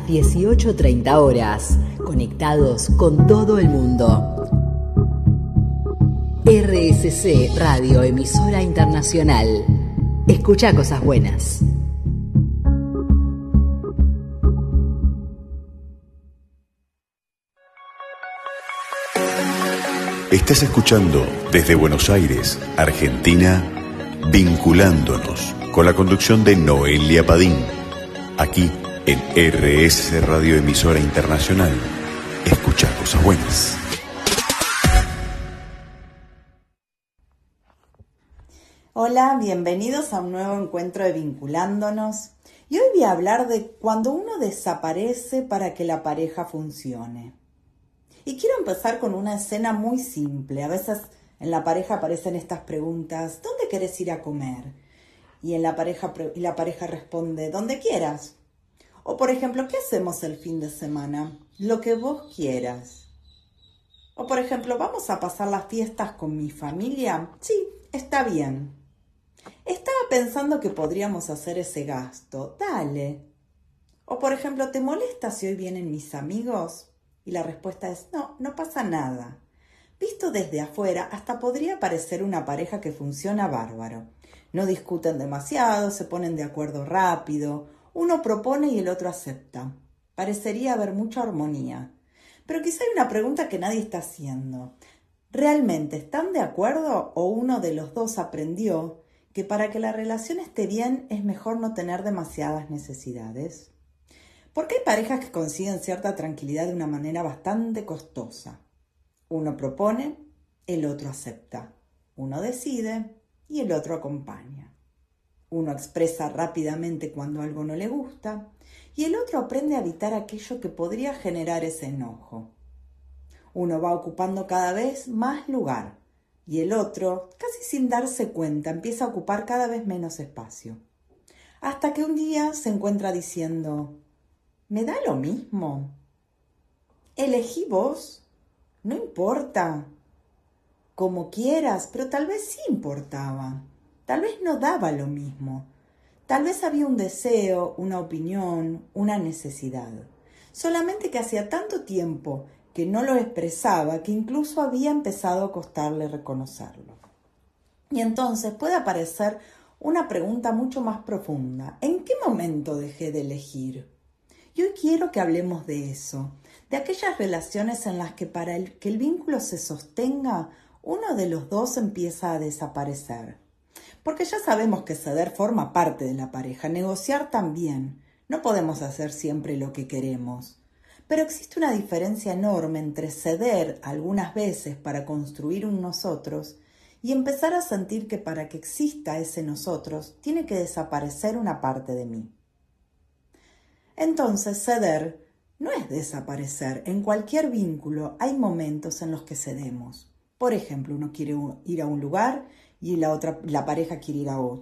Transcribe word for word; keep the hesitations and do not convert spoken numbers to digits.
las dieciocho treinta horas, conectados con todo el mundo. R S C Radio, emisora internacional. Escucha cosas buenas. Estás escuchando desde Buenos Aires, Argentina, Vinculándonos, con la conducción de Noelia Padín, aquí en R S C Radio, emisora internacional. Escucha cosas buenas. Hola, bienvenidos a un nuevo encuentro de Vinculándonos. Y hoy voy a hablar de cuando uno desaparece para que la pareja funcione. Y quiero empezar con una escena muy simple. A veces en la pareja aparecen estas preguntas: ¿dónde querés ir a comer? Y, en la, pareja, y la pareja responde: donde quieras. O por ejemplo, ¿qué hacemos el fin de semana? Lo que vos quieras. O por ejemplo, ¿vamos a pasar las fiestas con mi familia? Sí, está bien. Estaba pensando que podríamos hacer ese gasto. Dale. O por ejemplo, ¿te molesta si hoy vienen mis amigos? Y la respuesta es: no, no pasa nada. Visto desde afuera, hasta podría parecer una pareja que funciona bárbaro. No discuten demasiado, se ponen de acuerdo rápido. Uno propone y el otro acepta. Parecería haber mucha armonía. Pero quizá hay una pregunta que nadie está haciendo. ¿Realmente están de acuerdo o uno de los dos aprendió que para que la relación esté bien es mejor no tener demasiadas necesidades? Porque hay parejas que consiguen cierta tranquilidad de una manera bastante costosa. Uno propone, el otro acepta. Uno decide y el otro acompaña. Uno expresa rápidamente cuando algo no le gusta y el otro aprende a evitar aquello que podría generar ese enojo. Uno va ocupando cada vez más lugar y el otro, casi sin darse cuenta, empieza a ocupar cada vez menos espacio. Hasta que un día se encuentra diciendo: ¿me da lo mismo? ¿Elegí vos? No importa. Como quieras, pero tal vez sí importaba. Tal vez no daba lo mismo. Tal vez había un deseo, una opinión, una necesidad. Solamente que hacía tanto tiempo que no lo expresaba que incluso había empezado a costarle reconocerlo. Y entonces puede aparecer una pregunta mucho más profunda. ¿En qué momento dejé de elegir? Y hoy quiero que hablemos de eso, de aquellas relaciones en las que para el, que el vínculo se sostenga, uno de los dos empieza a desaparecer. Porque ya sabemos que ceder forma parte de la pareja, negociar también. No podemos hacer siempre lo que queremos. Pero existe una diferencia enorme entre ceder algunas veces para construir un nosotros y empezar a sentir que para que exista ese nosotros tiene que desaparecer una parte de mí. Entonces, ceder no es desaparecer. En cualquier vínculo hay momentos en los que cedemos. Por ejemplo, uno quiere ir a un lugar y la otra, la pareja quiere ir a otro.